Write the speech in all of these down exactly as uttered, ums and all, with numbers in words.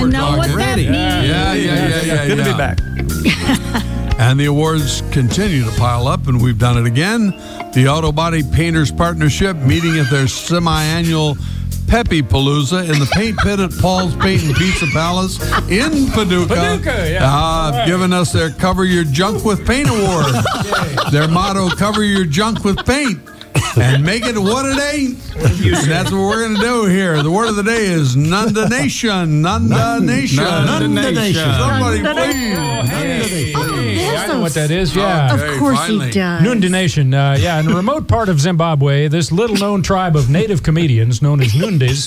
know what that already. means. Yeah, yeah, yeah, yeah. yeah Good yeah. to be back. And the awards continue to pile up, and we've done it again. The Auto Body Painters Partnership meeting at their semi-annual Peppy Palooza in the paint pit at Paul's Paint and Pizza Palace in Paducah. Paducah, yeah. Uh, Right. Giving us their Cover Your Junk with Paint award. Their motto, Cover Your Junk with Paint. And make it what it ain't. And that's what we're going to do here. The word of the day is Nundination. Nundination. Nundination. Somebody please. Hey, Oh, hey, there's I know those- what that is, yeah. Of Okay, course finally. he does. Nundination, uh, yeah, in a remote part of Zimbabwe, this little-known tribe of native comedians known as Nundis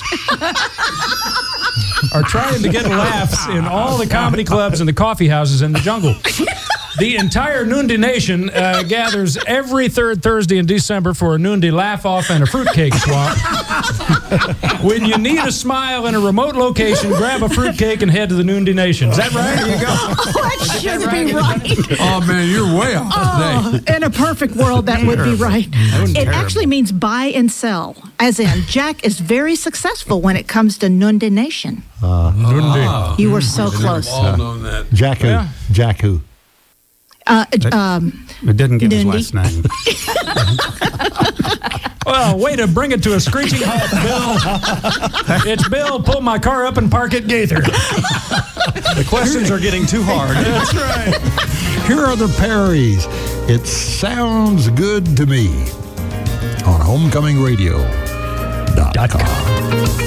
are trying to get laughs in all the comedy clubs and the coffee houses in the jungle. The entire Nundi Nation uh, gathers every third Thursday in December for a Nundi laugh-off and a fruitcake swap. When you need a smile in a remote location, grab a fruitcake and head to the Nundi Nation. Is that right? There you go. Oh, that should be right. Oh, man, you're way off Oh, today. in a perfect world, that would be right. It actually means buy and sell, as in Jack is very successful when it comes to Nundination. Nundi. You were so close. All known that. Jack who? Yeah. Jack who? Uh, um, It didn't give his Nundi. last name. Well, way to bring it to a screeching halt, Bill. It's Bill, pull my car up and park at Gaither. The questions are getting too hard. That's right. Here are the Perrys. It sounds good to me on homecoming radio dot com.